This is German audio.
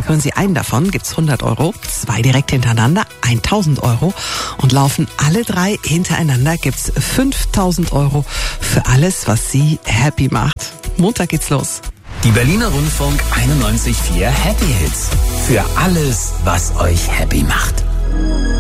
Hören Sie einen davon, gibt's 100 Euro, 2 direkt hintereinander, 1.000 Euro und laufen alle 3 hintereinander, gibt's 5.000 Euro für alles, was Sie happy macht. Montag geht's los. Die Berliner Rundfunk 91.4 Happy Hits. Für alles, was euch happy macht.